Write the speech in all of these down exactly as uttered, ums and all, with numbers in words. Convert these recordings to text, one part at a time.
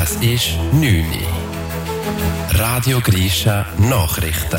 Es ist neun Uhr. Radio Grisha Nachrichten.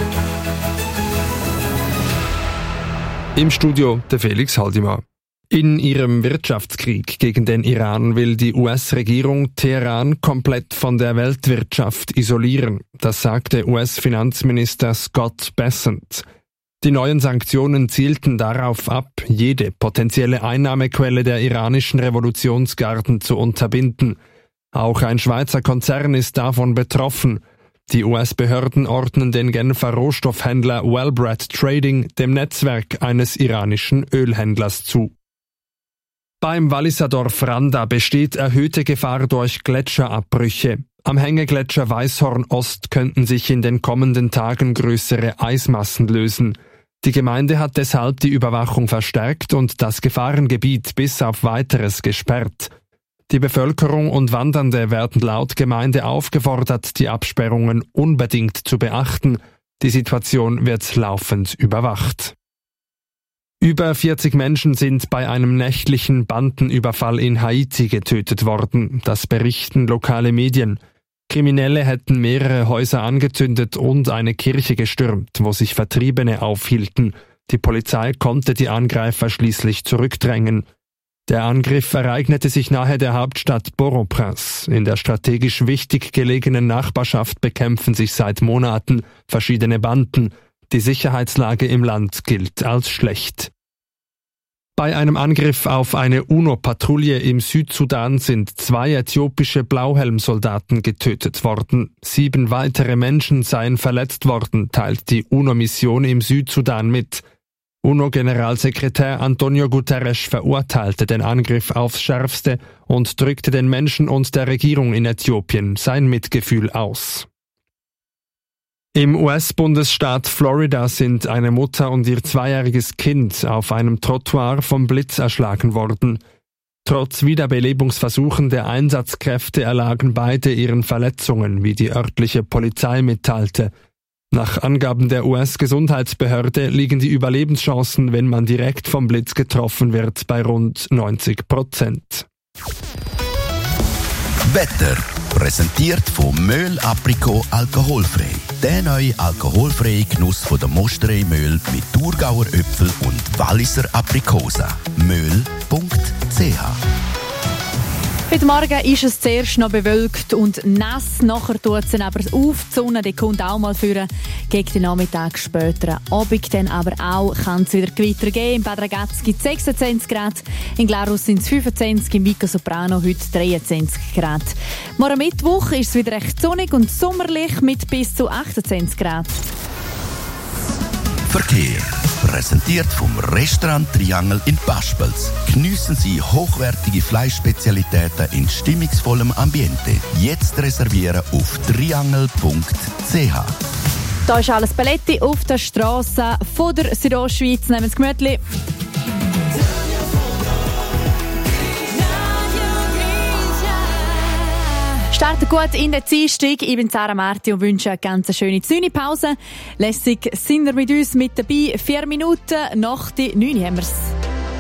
Im Studio der Felix Haldimann. In ihrem Wirtschaftskrieg gegen den Iran will die U S-Regierung Teheran komplett von der Weltwirtschaft isolieren. Das sagte U S-Finanzminister Scott Bessent. Die neuen Sanktionen zielten darauf ab, jede potenzielle Einnahmequelle der iranischen Revolutionsgarden zu unterbinden. Auch ein Schweizer Konzern ist davon betroffen. Die U S-Behörden ordnen den Genfer Rohstoffhändler Wellbred Trading dem Netzwerk eines iranischen Ölhändlers zu. Beim Walliser Dorf Randa besteht erhöhte Gefahr durch Gletscherabbrüche. Am Hängegletscher Weißhorn Ost könnten sich in den kommenden Tagen größere Eismassen lösen. Die Gemeinde hat deshalb die Überwachung verstärkt und das Gefahrengebiet bis auf Weiteres gesperrt. Die Bevölkerung und Wandernde werden laut Gemeinde aufgefordert, die Absperrungen unbedingt zu beachten. Die Situation wird laufend überwacht. Über vierzig Menschen sind bei einem nächtlichen Bandenüberfall in Haiti getötet worden. Das berichten lokale Medien. Kriminelle hätten mehrere Häuser angezündet und eine Kirche gestürmt, wo sich Vertriebene aufhielten. Die Polizei konnte die Angreifer schließlich zurückdrängen. Der Angriff ereignete sich nahe der Hauptstadt Port-au-Prince. In der strategisch wichtig gelegenen Nachbarschaft bekämpfen sich seit Monaten verschiedene Banden. Die Sicherheitslage im Land gilt als schlecht. Bei einem Angriff auf eine UNO-Patrouille im Südsudan sind zwei äthiopische Blauhelmsoldaten getötet worden. Sieben weitere Menschen seien verletzt worden, teilt die UNO-Mission im Südsudan mit. UNO-Generalsekretär Antonio Guterres verurteilte den Angriff aufs Schärfste und drückte den Menschen und der Regierung in Äthiopien sein Mitgefühl aus. Im U S-Bundesstaat Florida sind eine Mutter und ihr zweijähriges Kind auf einem Trottoir vom Blitz erschlagen worden. Trotz Wiederbelebungsversuchen der Einsatzkräfte erlagen beide ihren Verletzungen, wie die örtliche Polizei mitteilte. Nach Angaben der U S-Gesundheitsbehörde liegen die Überlebenschancen, wenn man direkt vom Blitz getroffen wird, bei rund neunzig Prozent. Wetter. Präsentiert von Möhl Aprikot alkoholfrei. Der neue alkoholfreie Genuss von der Mosterei Möhl mit Thurgauer Äpfel und Walliser Aprikosen. möhl punkt c h. Heute Morgen ist es zuerst noch bewölkt und nass. Nachher tut es aber auf. Die Sonne die kommt auch mal führen. Gegen den Nachmittag später Abend dann aber auch kann es wieder Gewitter geben. In Bad Ragaz gibt es sechsundzwanzig Grad. In Glarus sind es fünfundzwanzig. In Vico Soprano heute dreiundzwanzig Grad. Morgen Mittwoch ist es wieder recht sonnig und sommerlich mit bis zu achtundzwanzig Grad. Verkehr. Präsentiert vom Restaurant Triangel in Paspels. Geniessen Sie hochwertige Fleischspezialitäten in stimmungsvollem Ambiente. Jetzt reservieren auf triangel punkt c h. Da ist alles Paletti auf der Straße von der Südostschweiz. Nehmen Sie gemütlich. Starten gut in den Dienstag. Ich bin Sarah Marti und wünsche eine ganz schöne Pause. Lässig sind wir mit uns mit dabei. Vier Minuten nach die neun haben wir's.